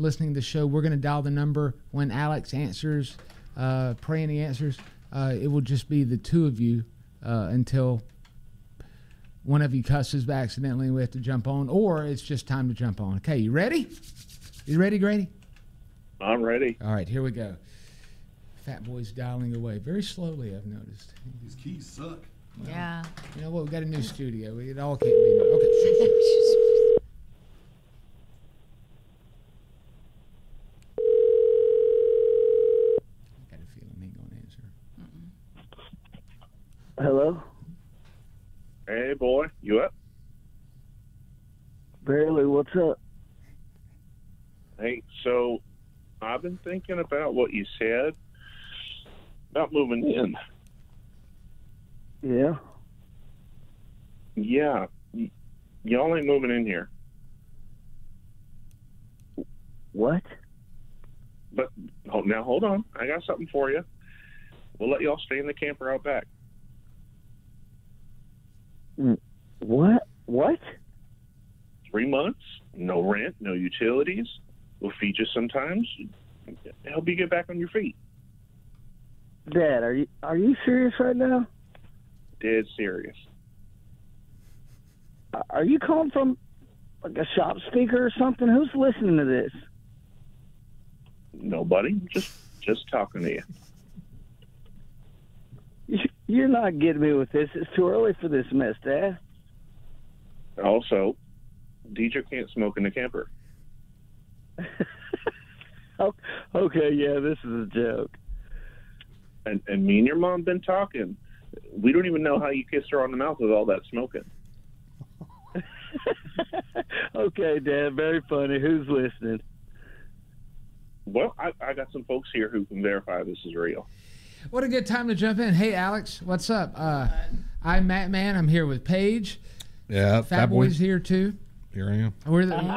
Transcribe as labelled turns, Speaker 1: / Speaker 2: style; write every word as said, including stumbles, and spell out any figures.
Speaker 1: listening to the show, we're going to dial the number when Alex answers, uh, pray any answers. Uh, it will just be the two of you uh, until one of you cusses accidentally and we have to jump on, or it's just time to jump on. Okay, you ready? You ready, Grady?
Speaker 2: I'm ready.
Speaker 1: All right, here we go. Fat Boy's dialing away very slowly, I've noticed.
Speaker 3: These keys suck.
Speaker 1: Well,
Speaker 4: Yeah.
Speaker 1: You know what? We got a new studio. We, it all can't be. Okay. Shh, shh, shh. I got a feeling he ain't gonna answer.
Speaker 5: Hello?
Speaker 2: Hey, boy, you up?
Speaker 5: Barely, what's up?
Speaker 2: Hey, so I've been thinking about what you said about moving in.
Speaker 5: Yeah?
Speaker 2: Yeah, y- y'all ain't moving in here.
Speaker 5: What?
Speaker 2: But oh, now hold on, I got something for you. We'll let y'all stay in the camper out back.
Speaker 5: What? What?
Speaker 2: Three months, no rent, no utilities. We'll feed you sometimes. Help you get back on your feet.
Speaker 5: Dad, are you are you serious right now?
Speaker 2: Dead serious.
Speaker 5: Are you calling from like a shop speaker or something? Who's listening to this?
Speaker 2: Nobody. Just just talking to you.
Speaker 5: You- You're not getting me with this. It's too early for this mess, Dad.
Speaker 2: Also, D J can't smoke in the camper.
Speaker 5: Oh, okay, yeah, this is a joke.
Speaker 2: And and me and your mom been talking. We don't even know how you kissed her on the mouth with all that smoking.
Speaker 5: Okay, Dad, very funny. Who's listening?
Speaker 2: Well, I, I got some folks here who can verify this is real.
Speaker 1: What a good time to jump in. Hey, Alex, what's up? Uh, I'm Matt Man. I'm here with Paige.
Speaker 3: Yeah,
Speaker 1: Fat Boy's here too.
Speaker 3: Here I am.
Speaker 1: We're the,